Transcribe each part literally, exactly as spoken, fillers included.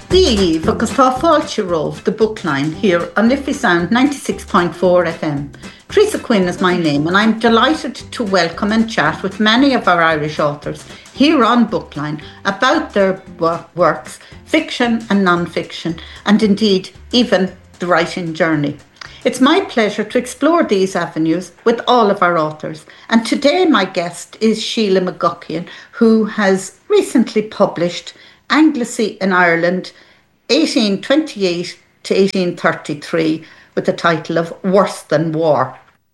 Steve agus tá fáilte róh the Bookline here on Liffey Sound ninety-six point four F M. Teresa Quinn is my name, and I'm delighted to welcome and chat with many of our Irish authors here on Bookline about their works, fiction and non-fiction, and indeed even the writing journey. It's my pleasure to explore these avenues with all of our authors. And today my guest is Sheila McGuckian, who has recently published Anglesey in Ireland, eighteen twenty-eight to eighteen thirty-three, with the title of Worse Than War.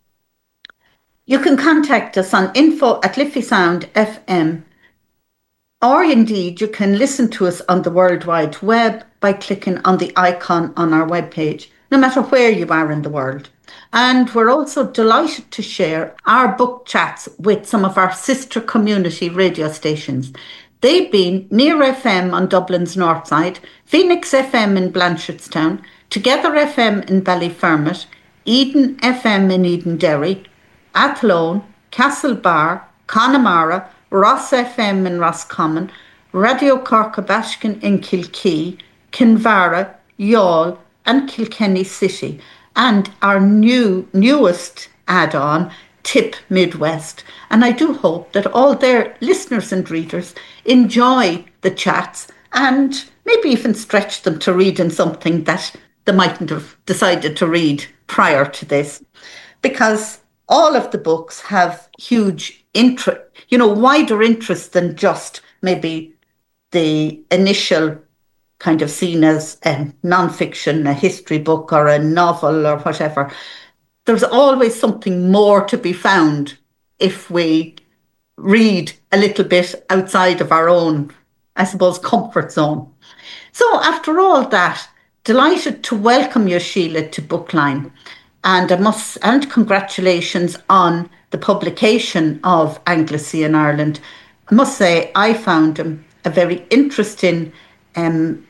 You can contact us on info at Liffey Sound F M, or indeed you can listen to us on the World Wide Web by clicking on the icon on our webpage, no matter where you are in the world. And we're also delighted to share our book chats with some of our sister community radio stations. They've been Near F M on Dublin's north side, Phoenix F M in Blanchardstown, Together F M in Ballyfermot, Eden F M in Edenderry, Athlone, Castlebar, Connemara, Ross F M in Roscommon, Radio Corcabashkin in Kilkee, Kinvara, Youghal and Kilkenny City, and our new newest add-on, Tip Midwest. And I do hope that all their listeners and readers enjoy the chats and maybe even stretch them to reading something that they mightn't have decided to read prior to this. Because all of the books have huge interest, you know, wider interest than just maybe the initial kind of seen as a non-fiction, a history book or a novel or whatever. There's always something more to be found if we read a little bit outside of our own, I suppose, comfort zone. So after all that, delighted to welcome you, Sheila, to Bookline. And I must, and congratulations on the publication of Anglesey in Ireland. I must say, I found him a very interesting, um,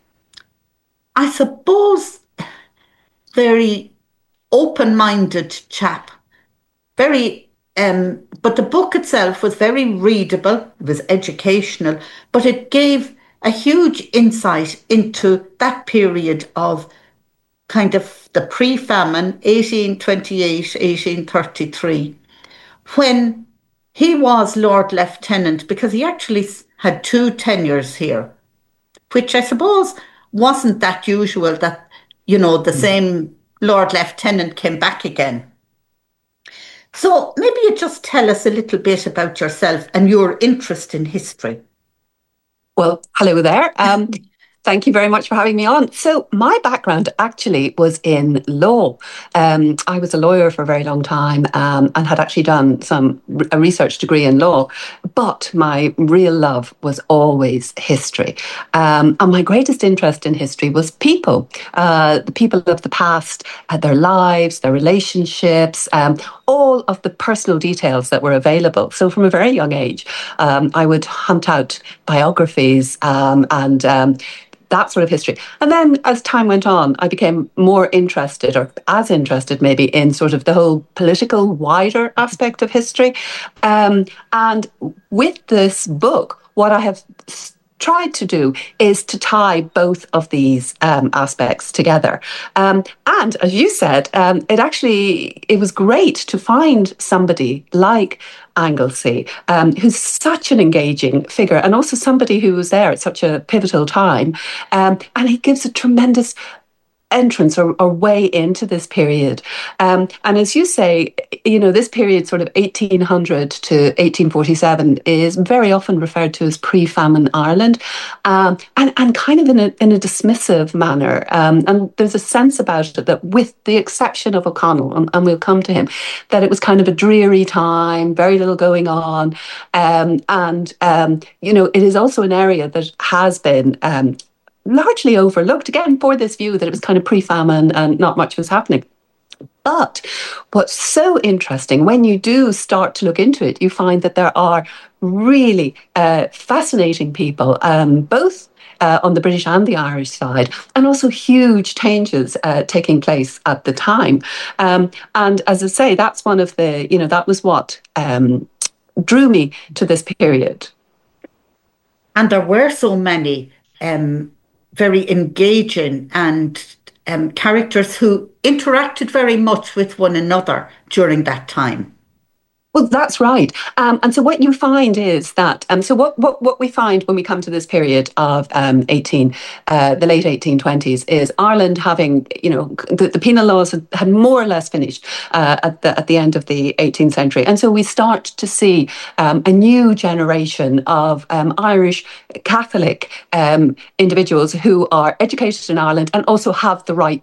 I suppose, very open-minded chap. Very, um, but the book itself was very readable. It was educational, but it gave a huge insight into that period of kind of the pre-famine, eighteen twenty-eight, eighteen thirty-three, when he was Lord Lieutenant, because he actually had two tenures here, which I suppose wasn't that usual, that, you know, the mm. same Lord Lieutenant came back again. So maybe you just tell us a little bit about yourself and your interest in history. Well, hello there. Um, thank you very much for having me on. So my background actually was in law. Um, I was a lawyer for a very long time um, and had actually done some a research degree in law. But my real love was always history. Um, and my greatest interest in history was people, uh, the people of the past, uh, their lives, their relationships, um, all of the personal details that were available. So from a very young age, um, I would hunt out biographies um, and um, that sort of history. And then as time went on, I became more interested, or as interested maybe, in sort of the whole political, wider aspect of history. Um, and with this book, what I have tried to do is to tie both of these um, aspects together. Um, and as you said, um, it actually, it was great to find somebody like Anglesey, um, who's such an engaging figure, and also somebody who was there at such a pivotal time. Um, and he gives a tremendous entrance or, or way into this period. Um, and as you say, you know, this period, sort of eighteen hundred to eighteen forty-seven, is very often referred to as pre-famine Ireland, um, and, and kind of in a, in a dismissive manner. Um, and there's a sense about it that, with the exception of O'Connell, and, and we'll come to him, that it was kind of a dreary time, very little going on. Um, and, um, you know, it is also an area that has been um, largely overlooked, again, for this view that it was kind of pre-famine and not much was happening. But what's so interesting, when you do start to look into it, you find that there are really uh, fascinating people, um, both uh, on the British and the Irish side, and also huge changes uh, taking place at the time. Um, and as I say, that's one of the, you know, that was what um, drew me to this period. And there were so many um very engaging and um, characters who interacted very much with one another during that time. Well, that's right. Um, and so what you find is that, um, so what, what, what we find when we come to this period of um, eighteen, uh, the late eighteen twenties is Ireland having, you know, the, the penal laws had, had more or less finished uh, at the at the end of the eighteenth century. And so we start to see um, a new generation of um, Irish Catholic um, individuals who are educated in Ireland and also have the right